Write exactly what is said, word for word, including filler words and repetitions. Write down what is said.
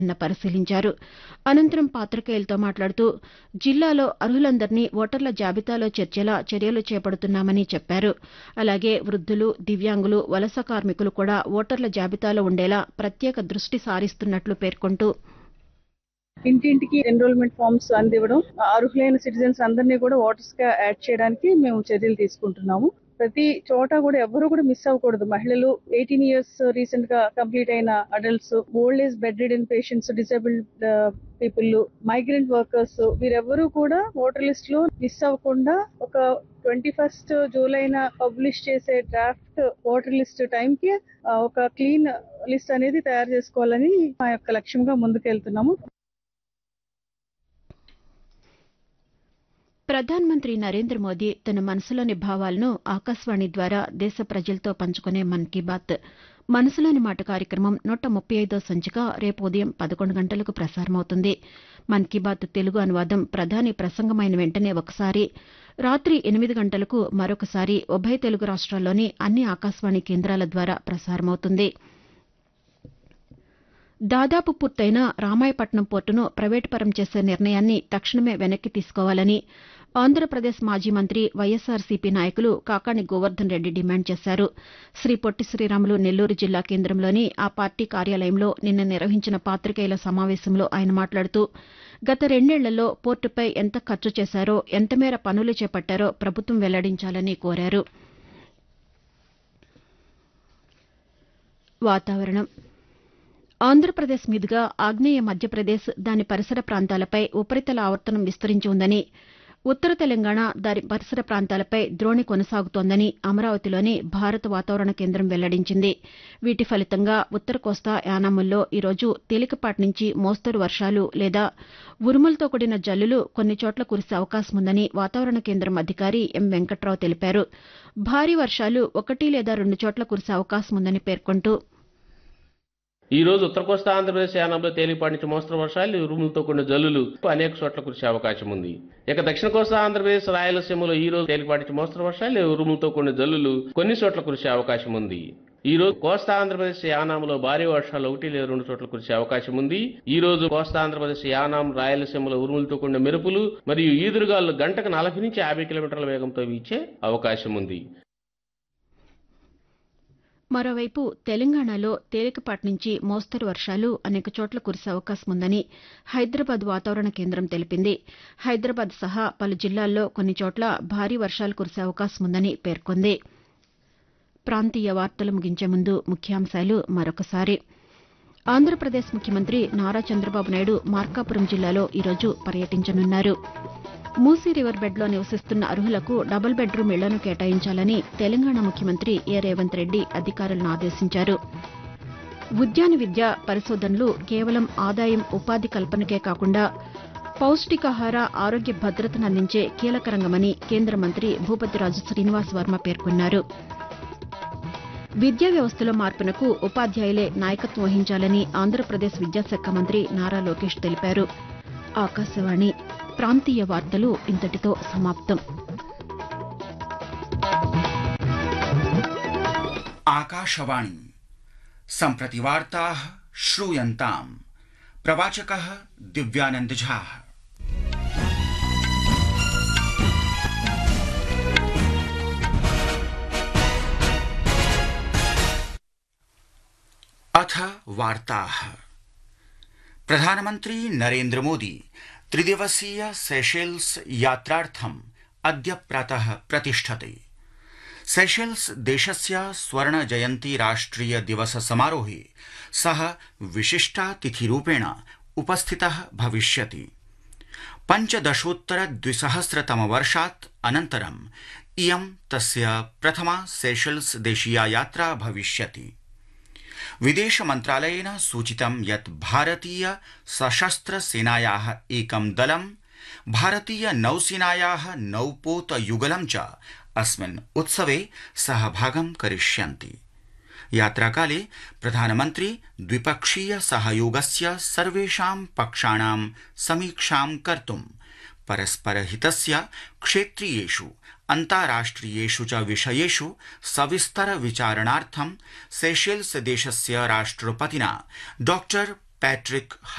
నిన్న పరిశీలించారు. అనంతరం పాతికేయులతో మాట్లాడుతూ జిల్లాలో అర్హులందరినీ ఓటర్ల జాబితాలో చేర్చేలా చర్యలు చేపడుతున్నామని చెప్పారు. అలాగే వృద్దులు, దివ్యాంగులు, వలస కార్మికులు కూడా ఓటర్ల జాబితాలో ఉండేలా ప్రత్యేక దృష్టి సారిస్తున్నట్లు పేర్కొంటూ ఇంటింటికి ఎన్రోల్మెంట్ ఫామ్స్ అందివ్వడం, అర్హులైన సిటిజన్స్ అందరినీ కూడా ఓటర్స్ గా యాడ్ చేయడానికి మేము చర్యలు తీసుకుంటున్నాము. ప్రతి చోట కూడా ఎవరు కూడా మిస్ అవ్వకూడదు. మహిళలు, ఎయిటీన్ ఇయర్స్ రీసెంట్ గా కంప్లీట్ అయిన adults, old age bed ridden patients, disabled people, migrant workers వీరెవ్వరూ కూడా ఓటర్ లిస్ట్ లో మిస్ అవ్వకుండా ఒక ట్వంటీ ఫస్ట్ జూలైన పబ్లిష్ చేసే డ్రాఫ్ట్ ఓటర్ లిస్ట్ టైం కి ఒక క్లీన్ లిస్ట్ అనేది తయారు చేసుకోవాలని మా యొక్క లక్ష్యంగా ముందుకెళ్తున్నాము. ప్రధానమంత్రి నరేంద్ర మోదీ తన మనసులోని భావాలను ఆకాశవాణి ద్వారా దేశ ప్రజలతో పంచుకునే మన్ కీ బాత్ మనసులోని మాట కార్యక్రమం నూట ముప్పై ఐదో సంచిక రేపు ఉదయం పదకొండు గంటలకు ప్రసారమవుతుంది. మన్ కీ బాత్ తెలుగు అనువాదం ప్రధాని ప్రసంగమైన వెంటనే ఒకసారి, రాత్రి ఎనిమిది గంటలకు మరొకసారి ఉభయ తెలుగు రాష్ట్రాల్లోని అన్ని ఆకాశవాణి కేంద్రాల ద్వారా ప్రసారమవుతుంది. దాదాపు పూర్తయిన రామాయపట్నం పోర్టును ప్రైవేటుపరం చేసే నిర్ణయాన్ని తక్షణమే వెనక్కి తీసుకోవాలని ఆంధ్రప్రదేశ్ మాజీ మంత్రి వైఎస్సార్సీపీ నాయకులు కాకాణి గోవర్ధన్ రెడ్డి డిమాండ్ చేశారు. శ్రీ పొట్టి శ్రీరాములు నెల్లూరు జిల్లా కేంద్రంలోని ఆ పార్టీ కార్యాలయంలో నిన్న నిర్వహించిన పాతికేయుల సమావేశంలో ఆయన మాట్లాడుతూ గత రెండేళ్లలో పోర్టుపై ఎంత ఖర్చు చేశారో, ఎంతమేర పనులు చేపట్టారో ప్రభుత్వం వెల్లడించాలని కోరారు. వాతావరణం. ఆంధ్రప్రదేశ్ మీదుగా ఆగ్నేయ మధ్యప్రదేశ్, దాని పరిసర ప్రాంతాలపై ఉపరితల ఆవర్తనం విస్తరించి ఉందని, ఉత్తర తెలంగాణ, దాని పరిసర ప్రాంతాలపై ద్రోణి కొనసాగుతోందని అమరావతిలోని భారత వాతావరణ కేంద్రం వెల్లడించింది. వీటి ఫలితంగా ఉత్తర కోస్తా, యానాముల్లో ఈరోజు తేలికపాటి నుంచి మోస్తరు వర్షాలు లేదా ఉరుములతో కూడిన జల్లులు కొన్ని చోట్ల కురిసే అవకాశముందని వాతావరణ కేంద్రం అధికారి ఎం వెంకట్రావు తెలిపారు. భారీ వర్షాలు ఒకటి లేదా రెండు చోట్ల కురిసే అవకాశముందని పేర్కొంటూ ఈ రోజు ఉత్తర కోస్తా ఆంధ్రప్రదేశ్ యానంలో తేలిపాటి నుంచి మోస్తరు వర్షాలు, ఉరుములతో కూడిన జల్లులు అనేక చోట్ల కురిసే అవకాశం ఉంది. ఇక దక్షిణ కోస్తా ఆంధ్రప్రదేశ్, రాయలసీమలో ఈ రోజు తేలిపాటి నుంచి మోస్తరు వర్షాలు, ఉరుములతో కూడిన జల్లులు కొన్ని చోట్ల కురిసే అవకాశం ఉంది. ఈ రోజు కోస్తా ఆంధ్రప్రదేశ్ యానాంలో భారీ వర్షాలు ఒకటి లేదా రెండు చోట్ల కురిసే అవకాశం ఉంది. ఈ రోజు కోస్తా ఆంధ్రప్రదేశ్ యానాం, రాయలసీమలో ఉరుములతో కూడిన మెరుపులు మరియు ఈదురుగాలు గంటకు నలభై నుంచి యాభై కిలోమీటర్ల వేగంతో వీచే అవకాశం ఉంది. మరోవైపు తెలంగాణలో తేలికపాటి నుంచి మోస్తరు వర్షాలు అనేక చోట్ల కురిసే అవకాశం ఉందని హైదరాబాద్ వాతావరణ కేంద్రం తెలిపింది. హైదరాబాద్ సహా పలు జిల్లాల్లో కొన్ని చోట్ల భారీ వర్షాలు కురిసే అవకాశం ఉందని పేర్కొంది. ప్రాంతీయ వార్తలు ముగించే ముందు ముఖ్యాంశాలు మరొకసారి. ఆంధ్రప్రదేశ్ ముఖ్యమంత్రి నారా చంద్రబాబు నాయుడు మార్కాపురం జిల్లాలో ఈరోజు పర్యటించనున్నారు. మూసీ రివర్ బెడ్లో నివసిస్తున్న అర్హులకు డబుల్ బెడ్రూమ్ ఇళ్లను కేటాయించాలని తెలంగాణ ముఖ్యమంత్రి ఏ రేవంత్ రెడ్డి అధికారులను ఆదేశించారు. ఉద్యాన విద్య, పరిశోధనలు కేవలం ఆదాయం, ఉపాధి కల్పనకే కాకుండా పౌష్టికాహార, ఆరోగ్య భద్రతను అందించే కీలక రంగమని కేంద్ర మంత్రి భూపతిరాజు శ్రీనివాస్ వర్మ పేర్కొన్నారు. విద్యా వ్యవస్థలో మార్పునకు ఉపాధ్యాయులే నాయకత్వం వహించాలని ఆంధ్రప్రదేశ్ విద్యాశాఖ మంత్రి నారా లోకేష్ తెలిపారు. ఆకాశవాణి ప్రాంతీయ వార్తలు ఇంతటితో సమాప్తం. ఆకాశవాణి सम्प्रति वार्ताः श्रूयन्ताम्. प्रवाचकः दिव्यानंद झा. अथ वार्ताः. प्रधानमन्त्री नरेन्द्र मोदी त्रिदिवसीय सेशेल्स यात्रार्थम् अद्य प्रातः प्रतिष्ठते. सेशेल्स देशस्य स्वर्ण जयन्ती राष्ट्रिय दिवस समारोहे सः विशिष्टातिथिरूपेण उपस्थितः भविष्यति. पञ्चदशोत्तर द्विसहस्रतम वर्षात् अनन्तरम् इयं तस्य प्रथमा सेशेल्स देशीया यात्रा भविष्यति. विदेश मन्त्रालयेन सूचितं यत् भारतीय सशस्त्र सेनायाः एकं दलं भारतीय नौसेनायाः नौपोत युगलं च अस्मिन् उत्सवे सहभागं करिष्यन्ति. यात्राकाले प्रधानमन्त्री द्विपक्षीय सहयोगस्य सर्वेषां पक्षाणां समीक्षां कर्तुं परस्परहितस्य क्षेत्रीयेषु अन्ताराष्ट्रियेषु च विषयेषु सविस्तर विचारणार्थं सेशेल्स देशस्य राष्ट्रपतिना डॉक्टर पैट्रिक